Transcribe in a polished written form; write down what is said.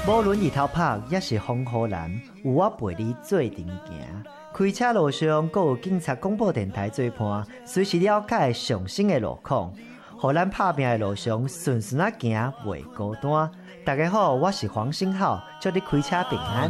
无论日头晒，也是风雨蓝，有我陪你做阵行。开车路上，还有警察广播电台做伴，随时了解上新的路况，互咱打拼的路上顺顺啊行，袂孤单。大家好，我是黄星浩，祝你开车平安。